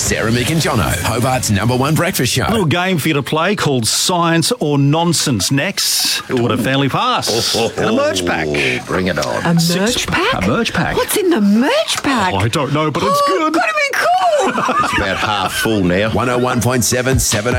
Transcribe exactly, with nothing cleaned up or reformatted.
Sarah, Mick and Jono, Hobart's number one breakfast show. A little game for you to play called Science or Nonsense next. What a family pass. Oh, oh, and a merch pack. oh, bring it on. A merch Six- pack? A merch pack. What's in the merch pack? Oh, I don't know, but it's Oh, good. gotta be cool. It's about half full now. one oh one point seven, seven